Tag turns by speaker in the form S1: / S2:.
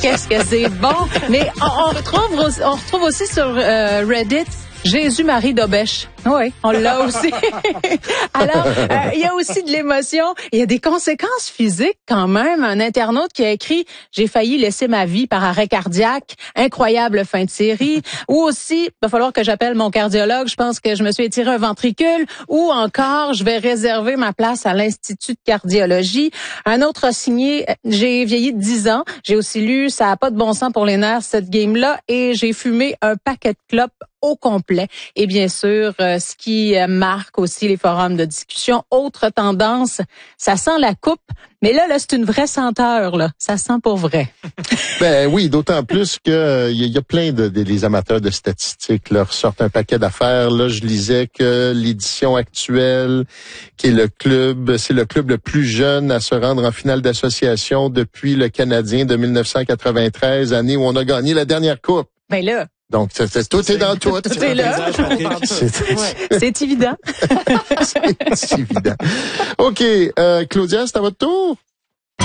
S1: Qu'est-ce que c'est bon. Mais on retrouve aussi sur Reddit Jésus-Marie d'Obèche. Oui, on l'a aussi. Alors, il y a aussi de l'émotion. Il y a des conséquences physiques quand même. Un internaute qui a écrit « J'ai failli laisser ma vie par arrêt cardiaque. Incroyable fin de série. » Ou aussi, il va falloir que j'appelle mon cardiologue. Je pense que je me suis étiré un ventricule. Ou encore, je vais réserver ma place à l'Institut de cardiologie. Un autre a signé « J'ai vieilli de 10 ans. J'ai aussi lu « Ça n'a pas de bon sens pour les nerfs, cette game-là. » Et j'ai fumé un paquet de clopes au complet. Et bien sûr, ce qui marque aussi les forums de discussion, autre tendance, ça sent la coupe, mais là c'est une vraie senteur, là. Ça sent pour vrai.
S2: Ben oui, d'autant plus que il y a plein des amateurs de statistiques là ressortent un paquet d'affaires. Là, je lisais que l'édition actuelle, qui est c'est le club le plus jeune à se rendre en finale d'association depuis le Canadien de 1993, année où on a gagné la dernière coupe.
S1: Ben là.
S2: Donc, tout est dans tout.
S1: Tout est là. C'est évident.
S2: C'est évident. OK. Claudia, c'est à votre tour.